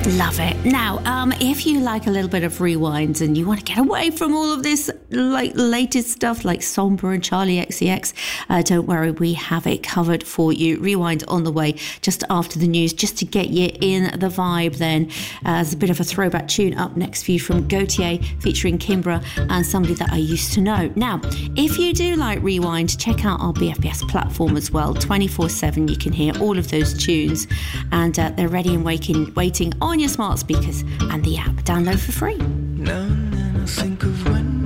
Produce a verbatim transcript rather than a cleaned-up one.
Love it. Now, um, if you like a little bit of Rewind and you want to get away from all of this like latest stuff like Somber and Charlie X C X, uh, don't worry, we have it covered for you. Rewind on the way just after the news, just to get you in the vibe then. Uh, there's a bit of a throwback tune up next for you from Gautier featuring Kimbra and Somebody That I Used to Know. Now, if you do like Rewind, check out our B F B S platform as well. twenty-four seven, you can hear all of those tunes and uh, they're ready and waiting, waiting on your smart speakers and the app. Download for free. Now and then I think of when